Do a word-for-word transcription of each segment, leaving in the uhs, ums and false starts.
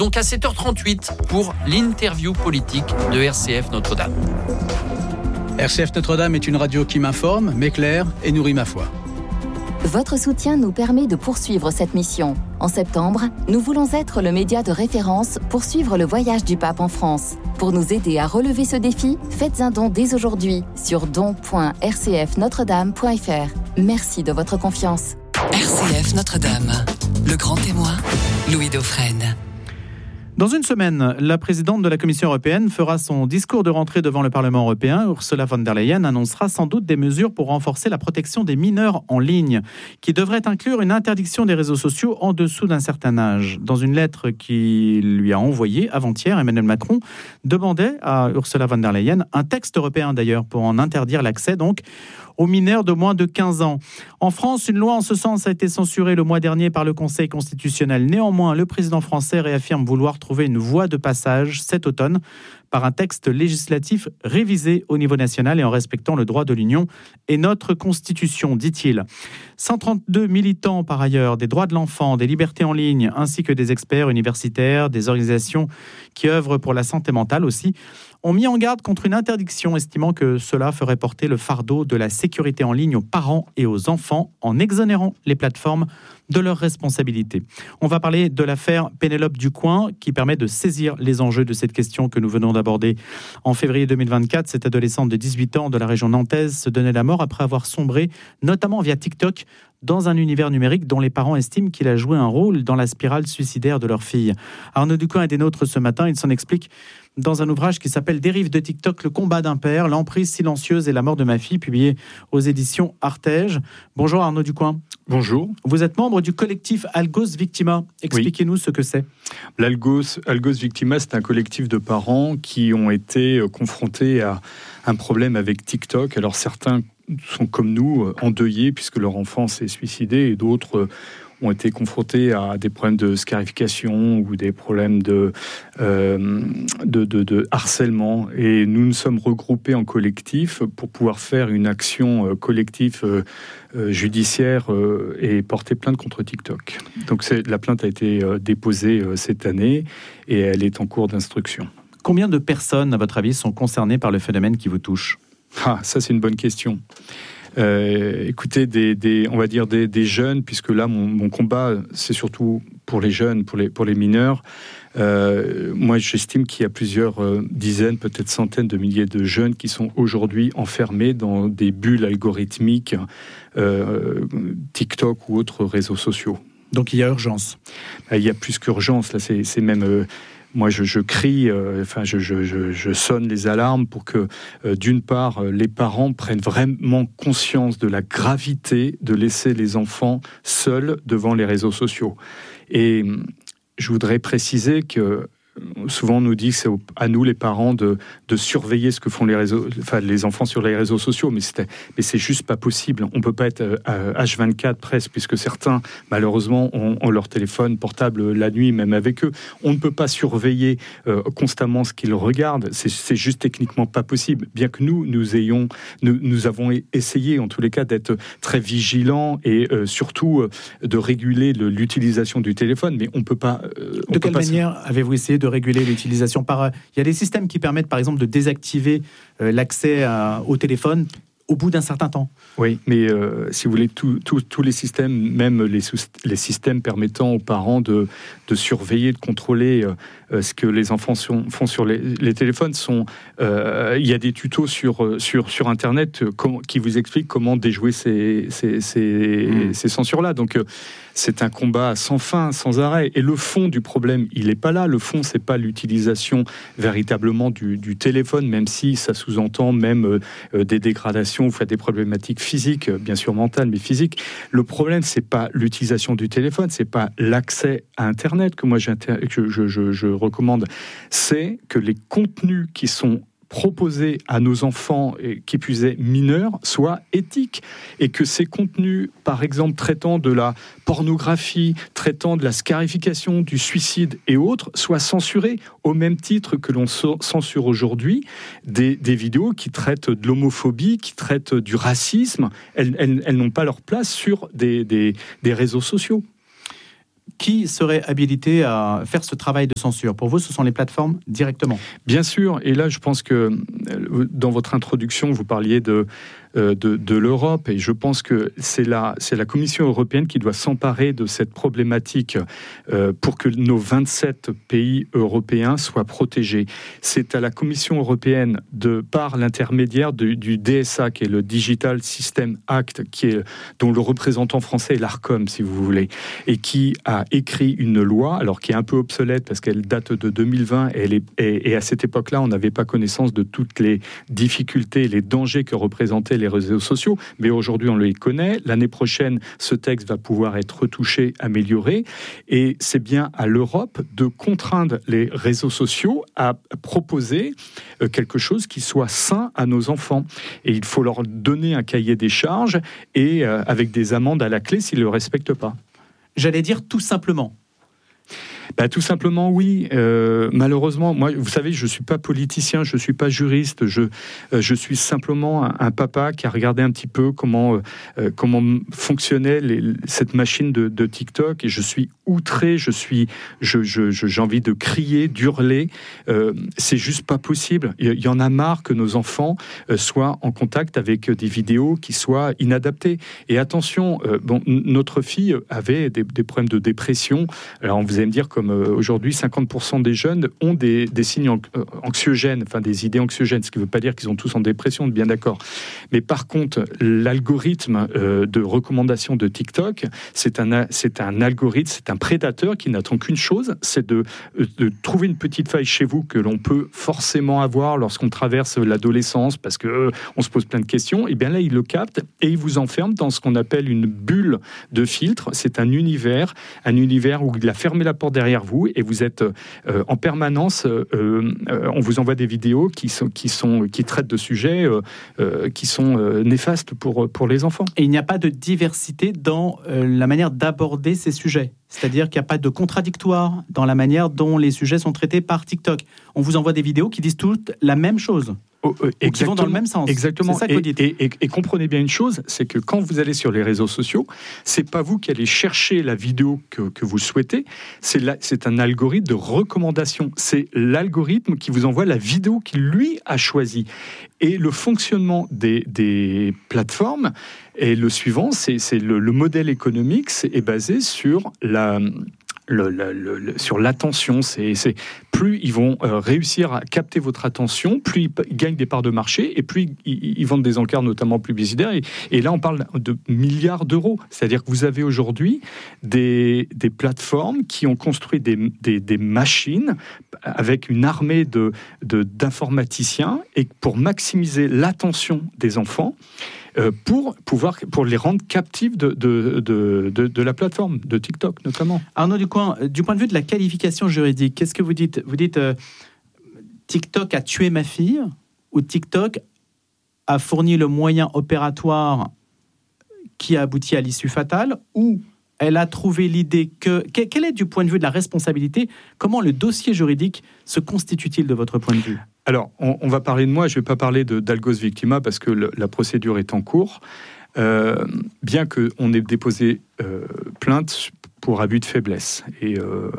Donc à sept heures trente-huit pour l'interview politique de R C F Notre-Dame. R C F Notre-Dame est une radio qui m'informe, m'éclaire et nourrit ma foi. Votre soutien nous permet de poursuivre cette mission. En septembre, nous voulons être le média de référence pour suivre le voyage du pape en France. Pour nous aider à relever ce défi, faites un don dès aujourd'hui sur don point r c f notre dame point f r. Merci de votre confiance. R C F Notre-Dame, le grand témoin, Louis Dauphren. Dans une semaine, la présidente de la Commission européenne fera son discours de rentrée devant le Parlement européen. Ursula von der Leyen annoncera sans doute des mesures pour renforcer la protection des mineurs en ligne, qui devrait inclure une interdiction des réseaux sociaux en dessous d'un certain âge. Dans une lettre qu'il lui a envoyée avant-hier, Emmanuel Macron demandait à Ursula von der Leyen un texte européen d'ailleurs pour en interdire l'accès donc aux mineurs de moins de quinze ans. En France, une loi en ce sens a été censurée le mois dernier par le Conseil constitutionnel. Néanmoins, le président français réaffirme vouloir trouver une voie de passage cet automne par un texte législatif révisé au niveau national et en respectant le droit de l'Union et notre Constitution, dit-il. cent trente-deux militants, par ailleurs, des droits de l'enfant, des libertés en ligne, ainsi que des experts universitaires, des organisations qui œuvrent pour la santé mentale aussi, ont mis en garde contre une interdiction, estimant que cela ferait porter le fardeau de la sécurité en ligne aux parents et aux enfants en exonérant les plateformes de leurs responsabilités. On va parler de l'affaire Pénélope Ducoing qui permet de saisir les enjeux de cette question que nous venons d'aborder. En février deux mille vingt-quatre, cette adolescente de dix-huit ans de la région nantaise se donnait la mort après avoir sombré, notamment via TikTok, dans un univers numérique dont les parents estiment qu'il a joué un rôle dans la spirale suicidaire de leur fille. Arnaud Ducoing est des nôtres ce matin, il s'en explique dans un ouvrage qui s'appelle « Dérive de TikTok, le combat d'un père, l'emprise silencieuse et la mort de ma fille », publié aux éditions Artege. Bonjour Arnaud Ducoing. Bonjour. Vous êtes membre du collectif Algos Victima. Expliquez-nous oui. ce que c'est. L'Algos Algos Victima, c'est un collectif de parents qui ont été confrontés à un problème avec TikTok. Alors certains sont comme nous endeuillés puisque leur enfant s'est suicidé et d'autres ont été confrontés à des problèmes de scarification ou des problèmes de, euh, de, de, de harcèlement. Et nous nous sommes regroupés en collectif pour pouvoir faire une action collective euh, euh, judiciaire euh, et porter plainte contre TikTok. Donc c'est, la plainte a été euh, déposée euh, cette année et elle est en cours d'instruction. Combien de personnes, à votre avis, sont concernées par le phénomène qui vous touche ? Ah, ça c'est une bonne question. Euh, écoutez, des, des, on va dire des, des jeunes, puisque là, mon, mon combat, c'est surtout pour les jeunes, pour les, pour les mineurs. Euh, moi, j'estime qu'il y a plusieurs euh, dizaines, peut-être centaines de milliers de jeunes qui sont aujourd'hui enfermés dans des bulles algorithmiques, euh, TikTok ou autres réseaux sociaux. Donc, il y a urgence. Il y a plus qu'urgence. Là, c'est, c'est même... Euh, Moi, je, je crie, euh, enfin, je, je, je, je sonne les alarmes pour que, euh, d'une part, euh, les parents prennent vraiment conscience de la gravité de laisser les enfants seuls devant les réseaux sociaux. Et je voudrais préciser que souvent on nous dit que c'est à nous les parents de, de surveiller ce que font les réseaux, enfin les enfants sur les réseaux sociaux, mais c'est, mais c'est juste pas possible. On peut pas être H vingt-quatre presque, puisque certains malheureusement ont, ont leur téléphone portable la nuit, même avec eux. On ne peut pas surveiller euh, constamment ce qu'ils regardent. C'est, c'est juste techniquement pas possible. Bien que nous, nous ayons, nous, nous avons essayé en tous les cas d'être très vigilants et euh, surtout euh, de réguler le, l'utilisation du téléphone, mais on peut pas. Euh, on de peut quelle pas manière se... avez-vous essayé de réguler l'utilisation par... Il y a des systèmes qui permettent, par exemple, de désactiver euh, l'accès à, au téléphone au bout d'un certain temps. Oui, mais euh, si vous voulez, tous les systèmes, même les, les systèmes permettant aux parents de, de surveiller, de contrôler euh, ce que les enfants sont, font sur les, les téléphones, sont, euh, il y a des tutos sur, sur, sur Internet euh, com- qui vous expliquent comment déjouer ces, ces, ces, mmh. ces censures-là. Donc, euh, c'est un combat sans fin, sans arrêt. Et le fond du problème, il n'est pas là. Le fond, c'est pas l'utilisation véritablement du, du téléphone, même si ça sous-entend même euh, des dégradations, ou des problématiques physiques, bien sûr mentales, mais physiques. Le problème, c'est pas l'utilisation du téléphone, c'est pas l'accès à Internet que moi que je, je, je recommande. C'est que les contenus qui sont proposés à nos enfants, et qui plus est mineurs, soient éthiques. Et que ces contenus, par exemple, traitant de la pornographie, traitant de la scarification, du suicide et autres, soient censurés au même titre que l'on censure aujourd'hui des, des vidéos qui traitent de l'homophobie, qui traitent du racisme. Elles, elles, elles n'ont pas leur place sur des, des, des réseaux sociaux. qui serait habilité à faire ce travail de censure? Pour vous, ce sont les plateformes directement? Bien sûr, et là je pense que dans votre introduction, vous parliez de, de, de l'Europe, et je pense que c'est la, c'est la Commission européenne qui doit s'emparer de cette problématique euh, pour que nos vingt-sept pays européens soient protégés. C'est à la Commission européenne, de, par l'intermédiaire de, du D S A, qui est le Digital System Act, qui est, dont le représentant français est l'ARCOM, si vous voulez, et qui a écrit une loi, alors qui est un peu obsolète parce qu'elle date de deux mille vingt, et, elle est, et, et à cette époque-là, on n'avait pas connaissance de toutes les difficultés, les dangers que représentaient les réseaux sociaux, mais aujourd'hui on les connaît. L'année prochaine, ce texte va pouvoir être retouché, amélioré, et c'est bien à l'Europe de contraindre les réseaux sociaux à proposer quelque chose qui soit sain à nos enfants. Et il faut leur donner un cahier des charges, et euh, avec des amendes à la clé s'ils ne le respectent pas. J'allais dire tout simplement. Bah, tout simplement, oui. Euh, malheureusement, moi, vous savez, je ne suis pas politicien, je ne suis pas juriste, je, euh, je suis simplement un, un papa qui a regardé un petit peu comment, euh, comment fonctionnait les, cette machine de, de TikTok, et je suis outré, je suis, je, je, je, j'ai envie de crier, d'hurler. Euh, c'est juste pas possible. Il y en a marre que nos enfants euh, soient en contact avec des vidéos qui soient inadaptées. Et attention, euh, bon, notre fille avait des, des problèmes de dépression. Alors, vous allez me dire que comme aujourd'hui, cinquante pour cent des jeunes ont des, des signes anxiogènes, enfin des idées anxiogènes, ce qui ne veut pas dire qu'ils sont tous en dépression, bien d'accord. Mais par contre, l'algorithme euh, de recommandation de TikTok, c'est un, c'est un algorithme, c'est un prédateur qui n'attend qu'une chose, c'est de, de trouver une petite faille chez vous que l'on peut forcément avoir lorsqu'on traverse l'adolescence, parce qu'on euh, se pose plein de questions, et bien là, il le capte et il vous enferme dans ce qu'on appelle une bulle de filtre. C'est un univers, un univers où il a fermé la porte derrière vous, et vous êtes euh, en permanence, euh, euh, on vous envoie des vidéos qui, sont, qui, sont, qui traitent de sujets euh, euh, qui sont euh, néfastes pour, pour les enfants. Et il n'y a pas de diversité dans euh, la manière d'aborder ces sujets. C'est-à-dire qu'il n'y a pas de contradictoire dans la manière dont les sujets sont traités par TikTok. On vous envoie des vidéos qui disent toutes la même chose. Oh, euh, ou qui vont dans le même sens. Exactement. C'est ça que et, vous dites. Et, et, et comprenez bien une chose, c'est que quand vous allez sur les réseaux sociaux, c'est pas vous qui allez chercher la vidéo que, que vous souhaitez, c'est, la, c'est un algorithme de recommandation. C'est l'algorithme qui vous envoie la vidéo qu'il, lui, a choisie. Et le fonctionnement des, des plateformes est le suivant, c'est, c'est le, le modèle économique c'est, est basé sur la... Le, le, le, sur l'attention, c'est, c'est plus ils vont euh, réussir à capter votre attention, plus ils gagnent des parts de marché, et plus ils, ils vendent des encarts notamment publicitaires. Et, et là, on parle de milliards d'euros. C'est-à-dire que vous avez aujourd'hui des, des plateformes qui ont construit des, des, des machines avec une armée de, de, d'informaticiens, et pour maximiser l'attention des enfants, Euh, pour pouvoir pour les rendre captifs de, de, de, de, de la plateforme, de TikTok notamment. Arnaud Ducoing, du point de vue de la qualification juridique, qu'est-ce que vous dites? Vous dites euh, TikTok a tué ma fille, ou TikTok a fourni le moyen opératoire qui a abouti à l'issue fatale, ou elle a trouvé l'idée que... Quel est, du point de vue de la responsabilité, comment le dossier juridique se constitue-t-il de votre point de vue? Alors, on, on va parler de moi, je ne vais pas parler de, d'Algos Victima, parce que le, la procédure est en cours. Euh, bien qu'on ait déposé euh, plainte pour abus de faiblesse. Et, euh,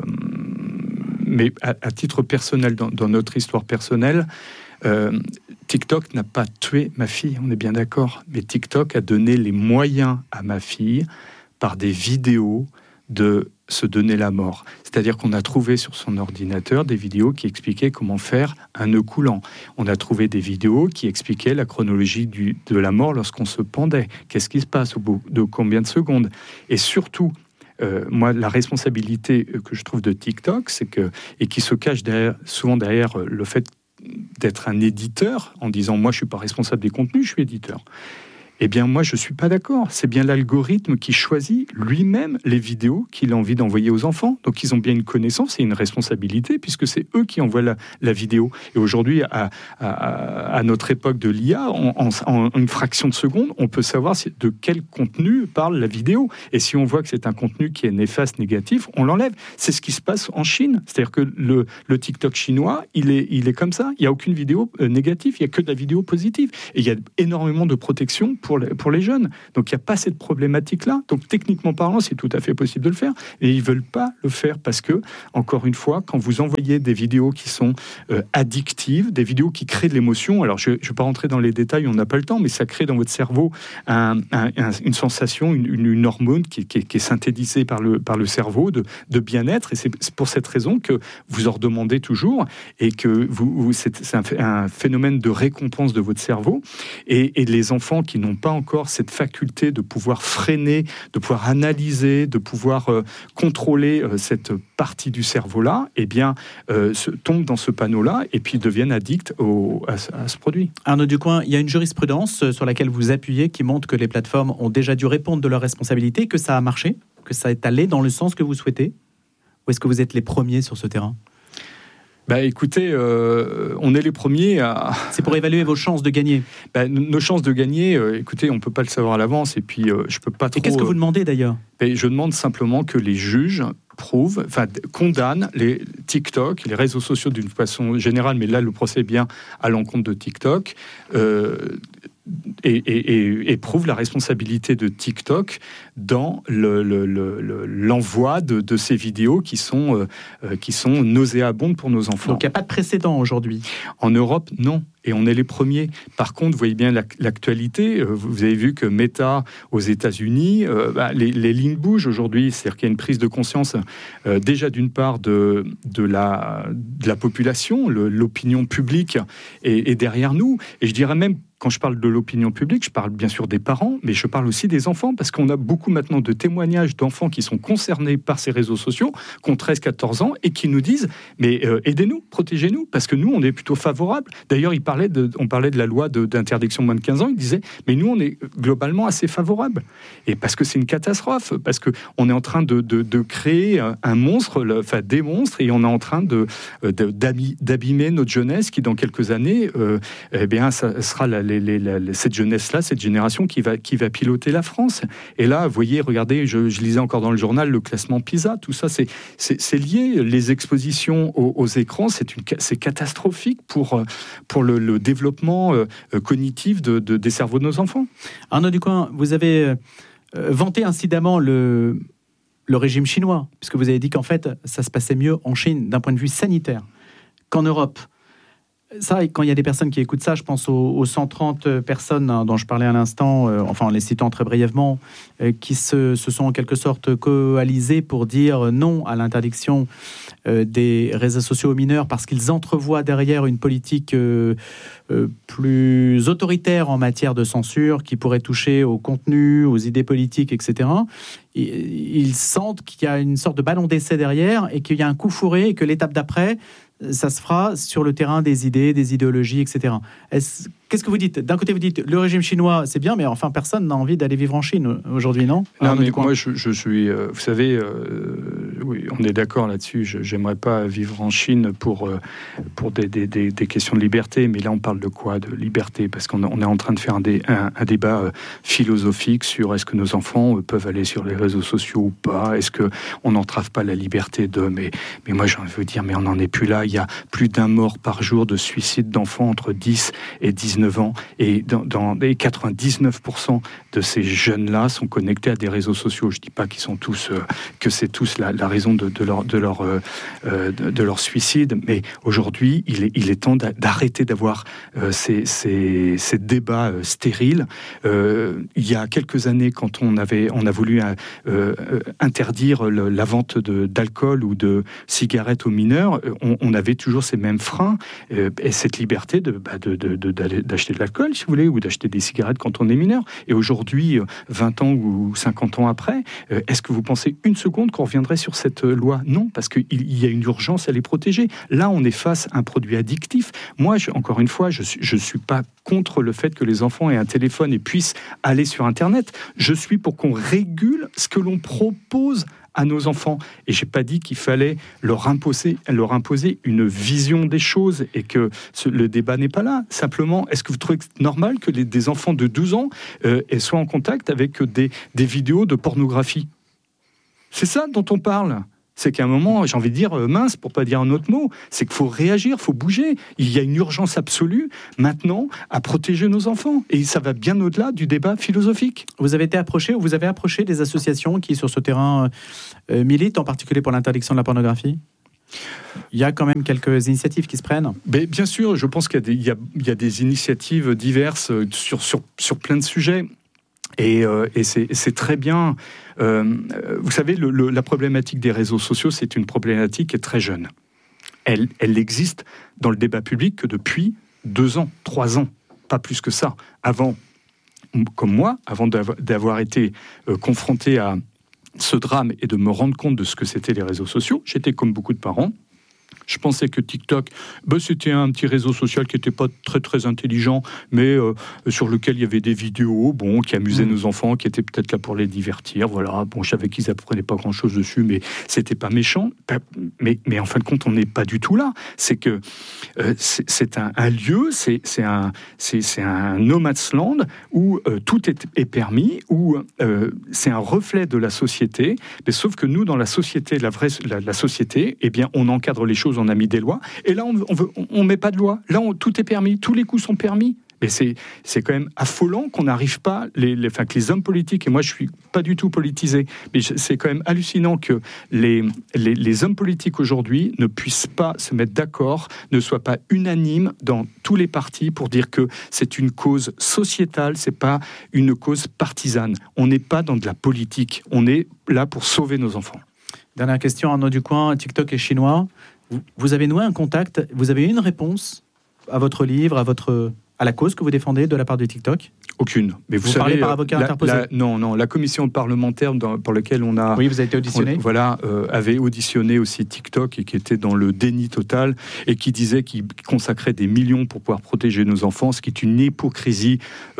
mais à, à titre personnel, dans, dans notre histoire personnelle, euh, TikTok n'a pas tué ma fille, on est bien d'accord. Mais TikTok a donné les moyens à ma fille, par des vidéos, de se donner la mort. C'est-à-dire qu'on a trouvé sur son ordinateur des vidéos qui expliquaient comment faire un nœud coulant. On a trouvé des vidéos qui expliquaient la chronologie du, de la mort lorsqu'on se pendait. Qu'est-ce qui se passe au bout de combien de secondes? Et surtout, euh, moi, la responsabilité que je trouve de TikTok, c'est que, et qui se cache derrière, souvent derrière le fait d'être un éditeur, en disant « moi, je ne suis pas responsable des contenus, je suis éditeur ». Eh bien, moi, je ne suis pas d'accord. C'est bien l'algorithme qui choisit lui-même les vidéos qu'il a envie d'envoyer aux enfants. Donc, ils ont bien une connaissance et une responsabilité, puisque c'est eux qui envoient la, la vidéo. Et aujourd'hui, à, à, à notre époque de l'I A, en, en, en une fraction de seconde, on peut savoir de quel contenu parle la vidéo. Et si on voit que c'est un contenu qui est néfaste, négatif, on l'enlève. C'est ce qui se passe en Chine. C'est-à-dire que le, le TikTok chinois, il est, il est comme ça. Il n'y a aucune vidéo négative, il n'y a que de la vidéo positive. Et il y a énormément de protection pour pour les, pour les jeunes. Donc il n'y a pas cette problématique-là. Donc techniquement parlant, c'est tout à fait possible de le faire. Et ils ne veulent pas le faire parce que, encore une fois, quand vous envoyez des vidéos qui sont euh, addictives, des vidéos qui créent de l'émotion, alors je ne vais pas rentrer dans les détails, on n'a pas le temps, mais ça crée dans votre cerveau un, un, un, une sensation, une, une, une hormone qui, qui, qui est synthétisée par le, par le cerveau de, de bien-être. Et c'est pour cette raison que vous en redemandez toujours et que vous, vous, c'est, c'est un, un phénomène de récompense de votre cerveau. Et, et les enfants qui n'ont pas encore cette faculté de pouvoir freiner, de pouvoir analyser, de pouvoir euh, contrôler euh, cette partie du cerveau-là, eh bien, euh, se, tombent dans ce panneau-là et puis deviennent addicts au, à, à ce produit. Arnaud Ducoing, il y a une jurisprudence sur laquelle vous appuyez qui montre que les plateformes ont déjà dû répondre de leurs responsabilités, que ça a marché, que ça est allé dans le sens que vous souhaitez? Ou est-ce que vous êtes les premiers sur ce terrain? Bah écoutez, euh, on est les premiers à... C'est pour évaluer vos chances de gagner. Bah, nos chances de gagner, euh, écoutez, on ne peut pas le savoir à l'avance et puis euh, je peux pas trop... Et qu'est-ce que vous demandez d'ailleurs? bah, Je demande simplement que les juges prouvent, enfin condamnent les TikTok, les réseaux sociaux d'une façon générale, mais là le procès est bien à l'encontre de TikTok, euh, et, et, et, et prouve la responsabilité de TikTok dans le, le, le, l'envoi de, de ces vidéos qui sont, euh, qui sont nauséabondes pour nos enfants. Donc il n'y a pas de précédent aujourd'hui? En Europe, non. Et on est les premiers. Par contre, vous voyez bien l'actualité. Vous avez vu que Meta, aux États-Unis, euh, bah, les, les lignes bougent aujourd'hui. C'est-à-dire qu'il y a une prise de conscience euh, déjà d'une part de, de, la, de la population, le, l'opinion publique est, est derrière nous. Et je dirais même, quand je parle de l'opinion publique, je parle bien sûr des parents, mais je parle aussi des enfants, parce qu'on a beaucoup maintenant de témoignages d'enfants qui sont concernés par ces réseaux sociaux, qui ont treize quatorze ans, et qui nous disent, mais euh, aidez-nous, protégez-nous, parce que nous, on est plutôt favorables. D'ailleurs, il parlait de, on parlait de la loi de, d'interdiction moins de quinze ans, il disait, mais nous, on est globalement assez favorables. Et parce que c'est une catastrophe, parce qu'on est en train de, de, de créer un monstre, enfin des monstres, et on est en train de, de, d'abîmer notre jeunesse, qui dans quelques années, euh, eh bien, ça sera la, Les, les, les, cette jeunesse-là, cette génération qui va, qui va piloter la France. Et là, vous voyez, regardez, je, je lisais encore dans le journal le classement PISA, tout ça, c'est, c'est, c'est lié. Les expositions aux, aux écrans, c'est, une, c'est catastrophique pour, pour le, le développement euh, cognitif de, de, des cerveaux de nos enfants. Arnaud Ducoing, vous avez euh, vanté incidemment le, le régime chinois, puisque vous avez dit qu'en fait, ça se passait mieux en Chine d'un point de vue sanitaire qu'en Europe. Ça, quand il y a des personnes qui écoutent ça, je pense aux, aux cent trente personnes hein, dont je parlais à l'instant, euh, enfin en les citant très brièvement, euh, qui se, se sont en quelque sorte coalisées pour dire non à l'interdiction euh, des réseaux sociaux aux mineurs parce qu'ils entrevoient derrière une politique euh, euh, plus autoritaire en matière de censure qui pourrait toucher au contenu, aux idées politiques, et cetera. Ils sentent qu'il y a une sorte de ballon d'essai derrière et qu'il y a un coup fourré et que l'étape d'après, ça se fera sur le terrain des idées, des idéologies, et cetera. Est-ce, qu'est-ce que vous dites? D'un côté, vous dites le régime chinois, c'est bien, mais enfin, personne n'a envie d'aller vivre en Chine aujourd'hui, non? Non, mais moi, je, je suis... Euh, vous savez, euh, oui, on est d'accord là-dessus. Je, j'aimerais pas vivre en Chine pour, euh, pour des, des, des, des questions de liberté. Mais là, on parle de quoi? De liberté? Parce qu'on on est en train de faire un, dé, un, un débat euh, philosophique sur est-ce que nos enfants euh, peuvent aller sur les réseaux sociaux ou pas? Est-ce qu'on n'entrave pas la liberté d'eux? Mais, mais moi, j'ai envie de vous dire, mais on n'en est plus là. Il y a plus d'un mort par jour de suicide d'enfants entre dix et dix-neuf ans. Et, dans, dans, et quatre-vingt-dix-neuf pour cent de ces jeunes-là sont connectés à des réseaux sociaux. Je ne dis pas qu'ils sont tous, euh, que c'est tous la, la raison de, de, leur, de, leur, euh, de, de leur suicide. Mais aujourd'hui, il est, il est temps d'arrêter d'avoir euh, ces, ces, ces débats euh, stériles. Euh, il y a quelques années, quand on, avait, on a voulu euh, euh, interdire le, la vente de, d'alcool ou de cigarettes aux mineurs, on, on avait toujours ces mêmes freins euh, et cette liberté de, bah, de, de, de, d'acheter de l'alcool, si vous voulez, ou d'acheter des cigarettes quand on est mineur. Et aujourd'hui, vingt ans ou cinquante ans après, euh, est-ce que vous pensez une seconde qu'on reviendrait sur cette loi? Non, parce qu'il y a une urgence à les protéger. Là, on est face à un produit addictif. Moi, je, encore une fois, je ne suis, je suis pas contre le fait que les enfants aient un téléphone et puissent aller sur Internet. Je suis pour qu'on régule ce que l'on propose à nos enfants. Et j'ai pas dit qu'il fallait leur imposer, leur imposer une vision des choses et que ce, le débat n'est pas là. Simplement, est-ce que vous trouvez normal que les, des enfants de douze ans euh, soient en contact avec des, des vidéos de pornographie? C'est ça dont on parle. C'est qu'à un moment, j'ai envie de dire, euh, mince, pour pas dire un autre mot, c'est qu'il faut réagir, il faut bouger. Il y a une urgence absolue, maintenant, à protéger nos enfants. Et ça va bien au-delà du débat philosophique. Vous avez été approché, ou vous avez approché des associations qui, sur ce terrain, euh, militent, en particulier pour l'interdiction de la pornographie ? Il y a quand même quelques initiatives qui se prennent. Mais bien sûr, je pense qu'il y a des, il y a, il y a des initiatives diverses sur, sur, sur plein de sujets. Et, euh, et c'est, c'est très bien. Euh, vous savez, le, le, la problématique des réseaux sociaux, c'est une problématique qui est très jeune. Elle, elle existe dans le débat public que depuis deux ans, trois ans, pas plus que ça. Avant, comme moi, avant d'avoir, d'avoir été euh, confronté à ce drame et de me rendre compte de ce que c'était les réseaux sociaux, j'étais comme beaucoup de parents. Je pensais que TikTok, ben c'était un petit réseau social qui n'était pas très très intelligent, mais euh, sur lequel il y avait des vidéos, bon, qui amusaient mmh. nos enfants, qui étaient peut-être là pour les divertir. Voilà, bon, je savais qu'ils apprenaient pas grand-chose dessus, mais c'était pas méchant. Mais, mais en fin de compte, on n'est pas du tout là. C'est que euh, c'est, c'est un, un lieu, c'est, c'est un c'est, c'est un no man's land où euh, tout est, est permis, où euh, c'est un reflet de la société. Mais sauf que nous, dans la société, la vraie la, la société, eh bien, on encadre les choses. On a mis des lois, et là on ne met pas de loi. Là on, tout est permis, tous les coups sont permis. Mais c'est, c'est quand même affolant qu'on n'arrive pas, les, les, enfin, que les hommes politiques, et moi je ne suis pas du tout politisé, mais c'est quand même hallucinant que les, les, les hommes politiques aujourd'hui ne puissent pas se mettre d'accord, ne soient pas unanimes dans tous les partis pour dire que c'est une cause sociétale, ce n'est pas une cause partisane. On n'est pas dans de la politique, on est là pour sauver nos enfants. Dernière question, Arnaud Ducoing, TikTok est chinois. Vous avez noué un contact, vous avez eu une réponse à votre livre, à, votre, à la cause que vous défendez de la part de TikTok ? Aucune. Mais vous, vous savez, parlez par avocat la, interposé la, Non, non. La commission parlementaire dans, pour laquelle on a... Oui, vous avez été auditionné. On, voilà, euh, avait auditionné aussi TikTok et qui était dans le déni total et qui disait qu'il consacrait des millions pour pouvoir protéger nos enfants, ce qui est une hypocrisie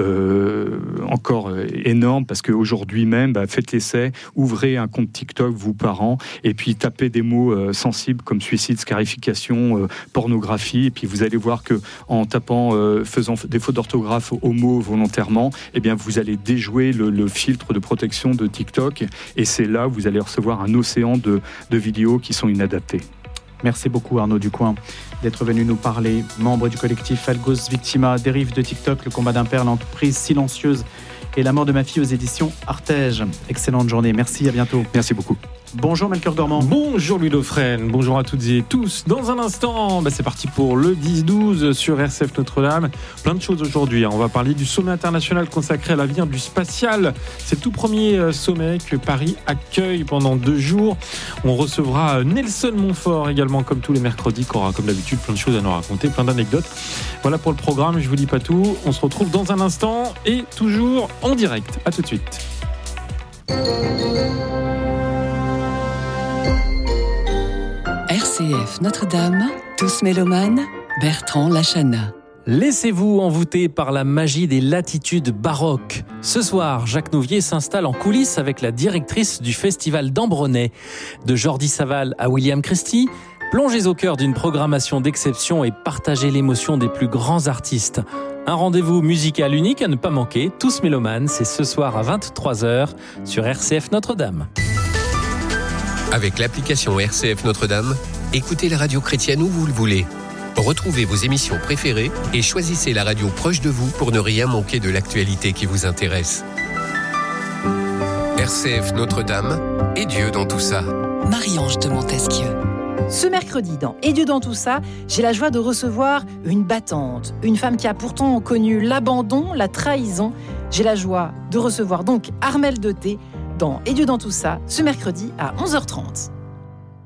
euh, encore euh, énorme parce qu'aujourd'hui même, bah, faites l'essai, ouvrez un compte TikTok, vous parents, et puis tapez des mots euh, sensibles comme suicide, scarification, euh, pornographie, et puis vous allez voir que en tapant, euh, faisant des fautes d'orthographe au mot volontairement, eh bien vous allez déjouer le, le filtre de protection de TikTok et c'est là où vous allez recevoir un océan de, de vidéos qui sont inadaptées. Merci beaucoup Arnaud Ducoing d'être venu nous parler, membre du collectif Algos Victima, dérive de TikTok, le combat d'un père, l'entreprise silencieuse et la mort de ma fille aux éditions Artege. Excellente journée, merci, à bientôt. Merci beaucoup. Bonjour Melchior Gormand. Bonjour Louis Dauphren, bonjour à toutes et tous. Dans un instant, bah c'est parti pour le dix douze sur R C F Notre-Dame. Plein de choses aujourd'hui. On va parler du sommet international consacré à l'avenir du spatial. C'est le tout premier sommet que Paris accueille pendant deux jours. On recevra Nelson Montfort également, comme tous les mercredis, qui aura comme d'habitude plein de choses à nous raconter, plein d'anecdotes. Voilà pour le programme, je vous dis pas tout. On se retrouve dans un instant et toujours en direct. À tout de suite. R C F Notre-Dame, tous mélomanes, Bertrand Lachana. Laissez-vous envoûter par la magie des latitudes baroques. Ce soir, Jacques Nouvier s'installe en coulisses avec la directrice du festival d'Ambronay. De Jordi Saval à William Christie, plongez au cœur d'une programmation d'exception et partagez l'émotion des plus grands artistes. Un rendez-vous musical unique à ne pas manquer, tous mélomanes, c'est ce soir à vingt-trois heures sur R C F Notre-Dame. Avec l'application R C F Notre-Dame, écoutez la radio chrétienne où vous le voulez. Retrouvez vos émissions préférées et choisissez la radio proche de vous pour ne rien manquer de l'actualité qui vous intéresse. R C F Notre-Dame et Dieu dans tout ça. Marie-Ange de Montesquieu. Ce mercredi, dans Et Dieu dans tout ça, j'ai la joie de recevoir une battante, une femme qui a pourtant connu l'abandon, la trahison. J'ai la joie de recevoir donc Armelle Dauté dans Et Dieu dans tout ça, ce mercredi à onze heures trente.